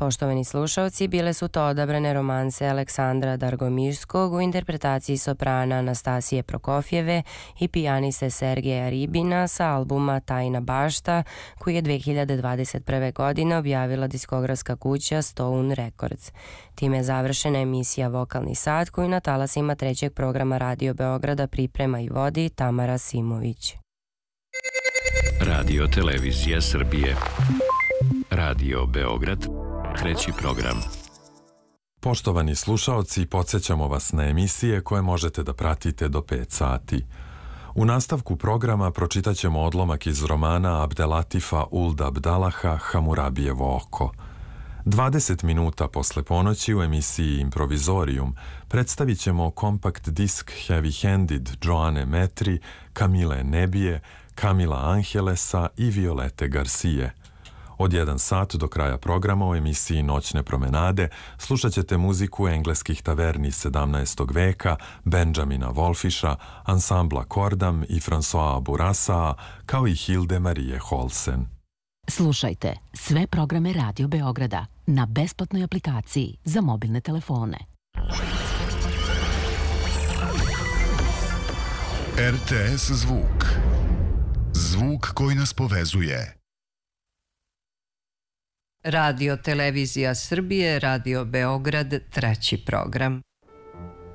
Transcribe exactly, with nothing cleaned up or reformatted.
Poštovani slušalci, bile su to odabrane romanse Aleksandra Dargomirskog u interpretaciji soprana Anastasije Prokofjeve i pijaniste Sergeja Ribina sa albuma Tajna bašta, koji je dve hiljade dvadeset prve. godine objavila diskografska kuća Stone Records. Time je završena emisija Vokalni sat, koju na talasima trećeg programa Radio Beograda priprema i vodi Tamara Simović. Radio Televizija Srbije. Radio Beograd, treći program. Poštovani slušaoci, podsjećamo vas na emisije koje možete da pratite do pet sati. U nastavku programa pročitat ćemo odlomak iz romana Abdelatifa Uld Abdalaha Hamurabijevo oko. dvadeset minuta posle ponoći u emisiji Improvizorium predstavit ćemo kompakt disk Heavy Handed Joane Metri, Kamile Nebije, Kamila Angelesa i Violete Garcije. Od jedan sat do kraja programa u emisiji Noćne promenade slušat ćete muziku engleskih taverni sedamnaestog veka, Benjamina Wolfisha, ansambla Kordam i François Bourassa, kao i Hilde Marije Holsen. Slušajte sve programe Radio Beograda na besplatnoj aplikaciji za mobilne telefone. R T S Zvuk. Zvuk koji nas povezuje. Radio Televizija Srbije, Radio Beograd, treći program.